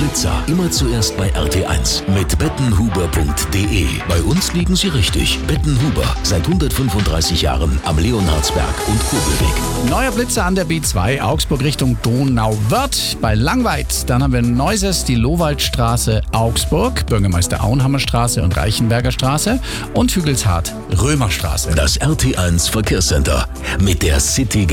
Blitzer immer zuerst bei RT1 mit bettenhuber.de. Bei uns liegen Sie richtig. Bettenhuber, seit 135 Jahren am Leonhardsberg und Kobelweg. Neuer Blitzer an der B2, Augsburg Richtung Donauwörth bei Langweid. Dann haben wir Neuses, die Lowaldstraße Augsburg, Bürgermeister Auenhammer Straße und Reichenberger Straße und Hügelshardt Römerstraße. Das RT1 Verkehrscenter mit der City